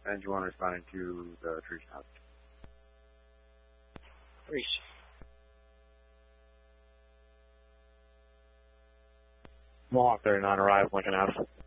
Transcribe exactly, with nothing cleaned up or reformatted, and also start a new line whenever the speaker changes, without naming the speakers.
Engine one responding to the tree shot.
Reese.
Mohawk thirty-nine arrived, Lincoln Ave.